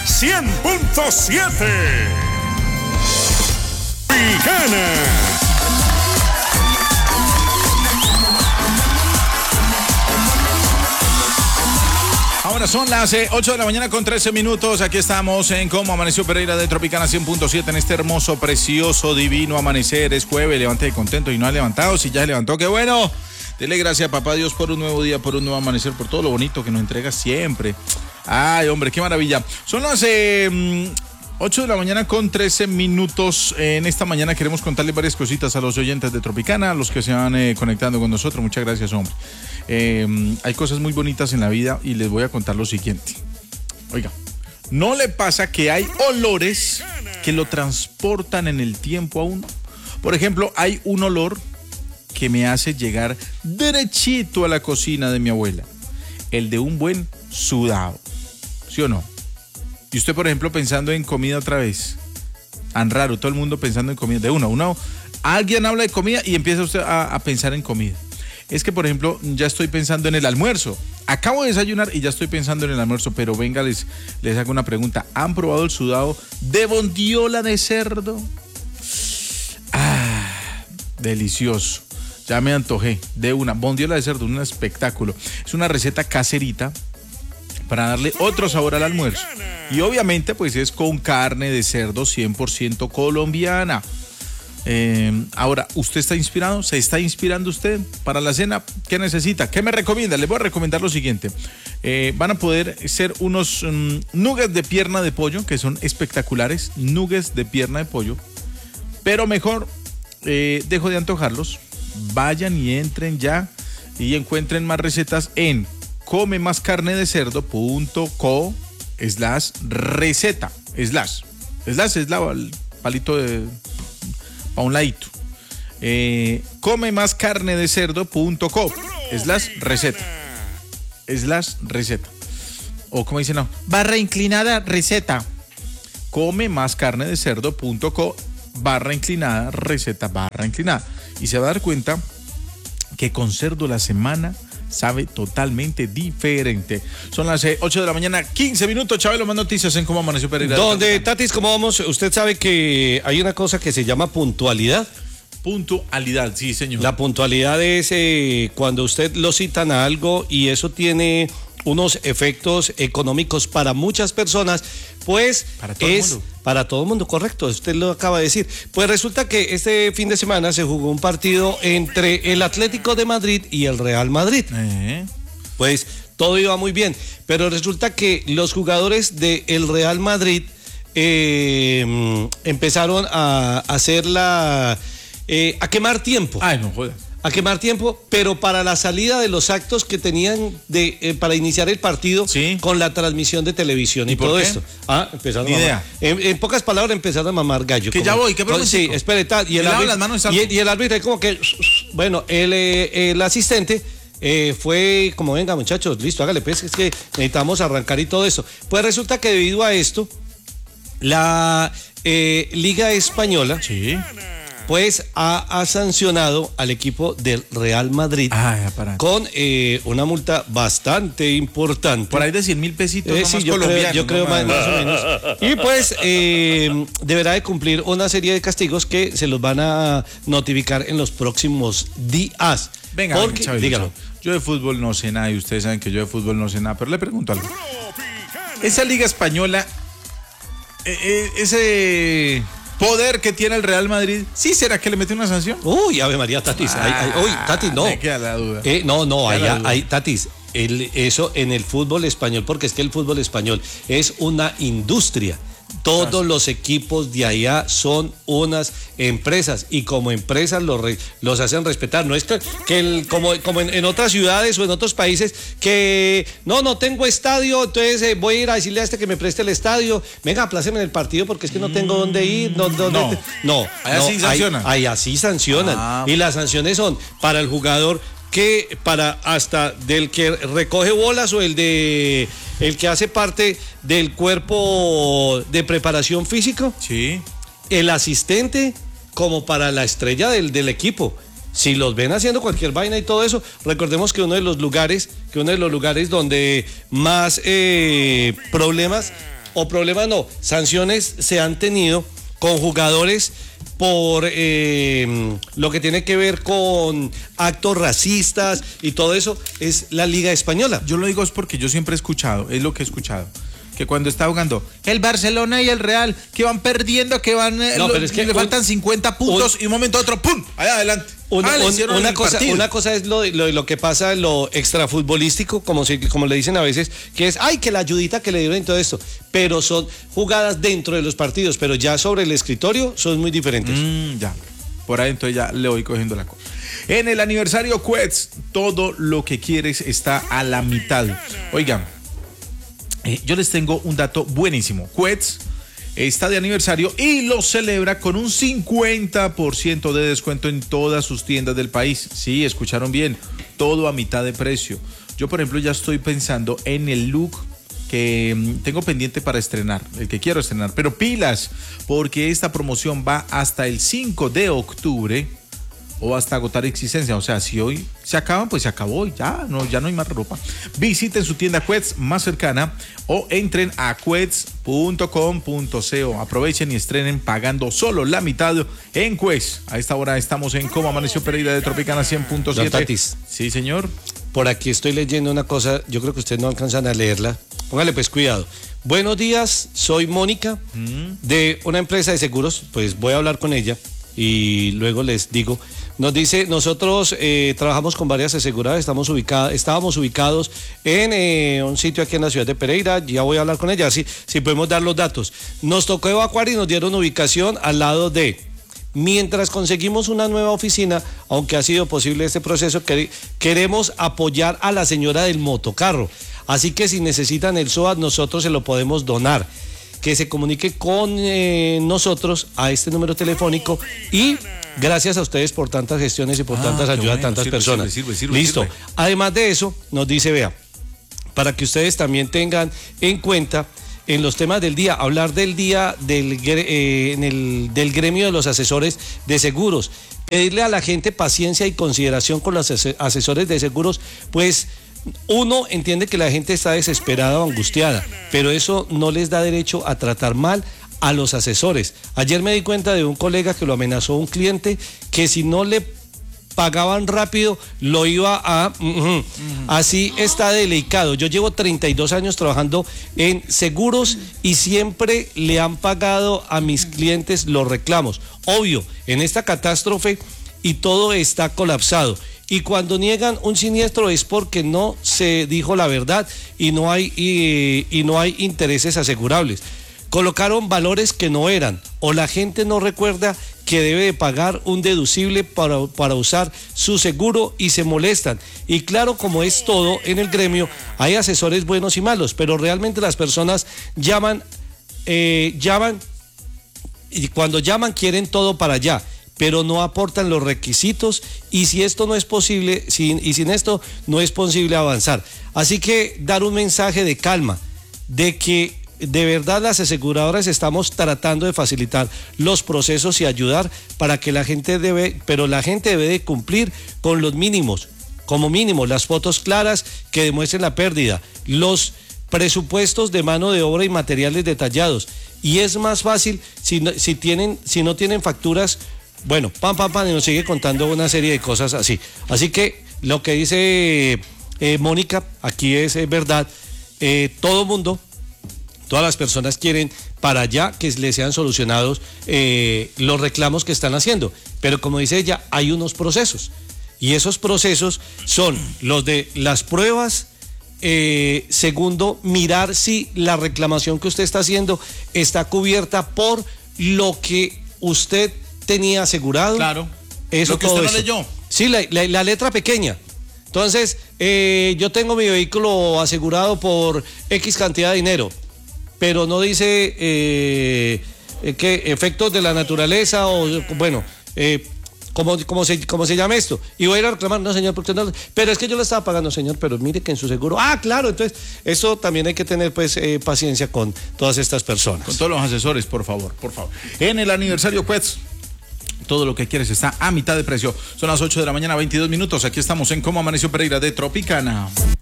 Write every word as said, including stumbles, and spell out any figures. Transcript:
cien punto siete. Tropicana. Ahora son las eh, ocho de la mañana con trece minutos. Aquí estamos en Cómo Amaneció Pereira de Tropicana cien punto siete en este hermoso, precioso, divino amanecer. Es jueves, levante contento y no ha levantado. Si ya se levantó, qué bueno. Dele gracias a papá Dios por un nuevo día, por un nuevo amanecer, por todo lo bonito que nos entrega siempre. Ay, hombre, qué maravilla. Son las eh, ocho de la mañana con trece minutos. En esta mañana queremos contarles varias cositas a los oyentes de Tropicana, a los que se van eh, conectando con nosotros. Muchas gracias, hombre. Eh, hay cosas muy bonitas en la vida y les voy a contar lo siguiente. Oiga, ¿no le pasa que hay olores que lo transportan en el tiempo a uno? Por ejemplo, hay un olor que me hace llegar derechito a la cocina de mi abuela. El de un buen sudado. ¿Sí o no? Y usted, por ejemplo, pensando en comida otra vez. Tan raro, todo el mundo pensando en comida. De uno a uno. Alguien habla de comida y empieza usted a, a pensar en comida. Es que, por ejemplo, ya estoy pensando en el almuerzo. Acabo de desayunar y ya estoy pensando en el almuerzo, pero venga, les, les hago una pregunta. ¿Han probado el sudado de bondiola de cerdo? Ah, delicioso. Ya me antojé de una bondiola de cerdo, un espectáculo. Es una receta caserita para darle otro sabor al almuerzo. Y obviamente, pues es con carne de cerdo cien por ciento colombiana. Eh, ahora, ¿usted está inspirado? ¿Se está inspirando usted para la cena? ¿Qué necesita? ¿Qué me recomienda? Les voy a recomendar lo siguiente. Eh, van a poder ser unos um, nuggets de pierna de pollo, que son espectaculares. Nuggets de pierna de pollo. Pero mejor, eh, dejo de antojarlos. Vayan y entren ya y encuentren más recetas en come más carne de cerdo punto co slash receta. Slash. Slash es la, el palito de... a un ladito. Eh, come más carne de cerdo punto co slash receta. Slash receta. O como dicen, no, barra inclinada receta. Come más carne de cerdo punto co barra inclinada receta barra inclinada. Y se va a dar cuenta que con cerdo la semana sabe totalmente diferente. Son las eh, ocho de la mañana, quince minutos. Chabelo, más noticias en Cómo Amaneció Pereira. Donde, Tatis, ¿cómo vamos? Usted sabe que hay una cosa que se llama puntualidad. Puntualidad, sí, señor. La puntualidad es eh, cuando usted lo citan a algo y eso tiene unos efectos económicos para muchas personas, pues para todo es el mundo. Para todo el mundo, correcto, usted lo acaba de decir. Pues resulta que este fin de semana se jugó un partido entre el Atlético de Madrid y el Real Madrid. Eh. Pues todo iba muy bien, pero resulta que los jugadores del Real Madrid eh, empezaron a hacer la... Eh, a quemar tiempo. Ay, no jodas. A quemar tiempo, pero para la salida de los actos que tenían de eh, para iniciar el partido, sí, con la transmisión de televisión y, ¿y todo qué? Esto. Ah, empezaron Ni a idea. En, en pocas palabras empezaron a mamar gallo. Que como, ya voy, que no, sí, espere, tal, y el árbitro, las manos y, el, y el árbitro como que, bueno, el, eh, el asistente eh, fue como, venga muchachos, listo, hágale pues, es que necesitamos arrancar y todo eso. Pues resulta que debido a esto, la eh, Liga Española, sí, pues ha, ha sancionado al equipo del Real Madrid. Ay, con eh, una multa bastante importante. Por ahí de cien mil pesitos. Eh, sí, yo creo, yo creo no más, más o menos. Y pues eh, deberá de cumplir una serie de castigos que se los van a notificar en los próximos días. Venga, Porque, Chabelo, dígalo. Yo de fútbol no sé nada y ustedes saben que yo de fútbol no sé nada, pero le pregunto algo. Esa Liga Española, eh, eh, ese... poder que tiene el Real Madrid, ¿sí será que le mete una sanción? Uy, Ave María, Tatis. Ah, ay, ay, uy, Tatis, no. Me queda la duda. Eh, no, no, hay, hay, Tatis. El, eso en el fútbol español, porque es que el fútbol español es una industria. Todos los equipos de allá son unas empresas y como empresas los, re, los hacen respetar. No es que, que el, como, como en, en otras ciudades o en otros países que no, no tengo estadio, entonces eh, voy a ir a decirle a este que me preste el estadio. Venga, apláceme en el partido porque es que no tengo dónde ir. No, dónde, no. no, allá no, sí sancionan. Ahí así sancionan. Ah. Y las sanciones son para el jugador que para hasta del que recoge bolas o el de el que hace parte del cuerpo de preparación físico, sí, el asistente como para la estrella del, del equipo. Si los ven haciendo cualquier vaina y todo eso, recordemos que uno de los lugares, que uno de los lugares donde más eh, problemas o problemas no, sanciones se han tenido con jugadores por eh, lo que tiene que ver con actos racistas y todo eso, es la Liga Española. Yo lo digo es porque yo siempre he escuchado, es lo que he escuchado, que cuando está jugando el Barcelona y el Real, que van perdiendo, que van, no, lo, pero es que le un, faltan cincuenta puntos un, y un momento a otro, ¡pum!, allá adelante. Una, ah, un, una, cosa, una cosa es lo, lo, lo que pasa en lo extrafutbolístico, como, se, como le dicen a veces, que es, ay, que la ayudita que le dieron y todo esto, pero son jugadas dentro de los partidos, pero ya sobre el escritorio son muy diferentes. Mm, ya, por ahí entonces ya le voy cogiendo la cosa. En el aniversario Quets, todo lo que quieres está a la mitad. Oigan, eh, yo les tengo un dato buenísimo. Quets está de aniversario y lo celebra con un cincuenta por ciento de descuento en todas sus tiendas del país. Sí, escucharon bien, todo a mitad de precio. Yo, por ejemplo, ya estoy pensando en el look que tengo pendiente para estrenar, el que quiero estrenar, pero pilas, porque esta promoción va hasta el cinco de octubre o hasta agotar existencia. O sea, si hoy se acaban, pues se acabó y ya no, ya no hay más ropa. Visiten su tienda Quets más cercana o entren a quets punto com punto co. Aprovechen y estrenen pagando solo la mitad en Quets. A esta hora estamos en Cómo Amaneció Pereira de Tropicana cien punto siete. Sí, señor. Por aquí estoy leyendo una cosa, yo creo que ustedes no alcanzan a leerla. Póngale pues cuidado. Buenos días, soy Mónica mm. de una empresa de seguros. Pues voy a hablar con ella y luego les digo. Nos dice, nosotros eh, trabajamos con varias aseguradoras, estamos ubicados, estábamos ubicados en eh, un sitio aquí en la ciudad de Pereira, ya voy a hablar con ella, así si podemos dar los datos. Nos tocó evacuar y nos dieron ubicación al lado de, mientras conseguimos una nueva oficina, aunque ha sido posible este proceso, que, queremos apoyar a la señora del motocarro, así que si necesitan el S O A T, nosotros se lo podemos donar. Que se comunique con eh, nosotros a este número telefónico y gracias a ustedes por tantas gestiones y por ah, tantas ayudas bueno, a tantas sirve, personas. Sirve, sirve, sirve, Listo. Sirve. Además de eso, nos dice, vea, para que ustedes también tengan en cuenta en los temas del día, hablar del día del, eh, en el, del gremio de los asesores de seguros, pedirle a la gente paciencia y consideración con los asesores de seguros, pues uno entiende que la gente está desesperada o angustiada, pero eso no les da derecho a tratar mal a los asesores. Ayer me di cuenta de un colega que lo amenazó a un cliente que si no le pagaban rápido lo iba a... Uh, uh, uh, así está delicado. Yo llevo treinta y dos años trabajando en seguros y siempre le han pagado a mis clientes los reclamos. Obvio, en esta catástrofe y todo está colapsado. Y cuando niegan un siniestro es porque no se dijo la verdad y no hay, y, y no hay intereses asegurables. Colocaron valores que no eran o la gente no recuerda que debe de pagar un deducible para, para usar su seguro y se molestan. Y claro, como es todo en el gremio, hay asesores buenos y malos, pero realmente las personas llaman, eh, llaman y cuando llaman quieren todo para allá, pero no aportan los requisitos y si esto no es posible, sin, y sin esto no es posible avanzar. Así que dar un mensaje de calma, de que de verdad las aseguradoras estamos tratando de facilitar los procesos y ayudar para que la gente debe, pero la gente debe de cumplir con los mínimos, como mínimo las fotos claras que demuestren la pérdida, los presupuestos de mano de obra y materiales detallados. Y es más fácil si no, si tienen, si no tienen facturas. Bueno, pam, pam, pam, y nos sigue contando una serie de cosas así. Así que lo que dice eh, Mónica, aquí es eh, verdad. Eh, todo mundo, todas las personas quieren para allá que les sean solucionados eh, los reclamos que están haciendo. Pero como dice ella, hay unos procesos. Y esos procesos son los de las pruebas. Eh, segundo, mirar si la reclamación que usted está haciendo está cubierta por lo que usted tenía asegurado. Claro. Eso lo que todo usted no eso. leyó. Sí, la, la, la letra pequeña. Entonces, eh, yo tengo mi vehículo asegurado por X cantidad de dinero, pero no dice eh, que efectos de la naturaleza o, bueno, eh, ¿cómo, cómo, se, ¿cómo se llama esto? Y voy a ir a reclamar, no señor, porque no, pero es que yo lo estaba pagando, señor, pero mire que en su seguro, ah, claro, entonces, eso también hay que tener pues eh, paciencia con todas estas personas. Con todos los asesores, por favor, por favor. En el aniversario Quets, todo lo que quieres está a mitad de precio. Son las ocho de la mañana, veintidós minutos. Aquí estamos en Cómo Amaneció Pereira de Tropicana.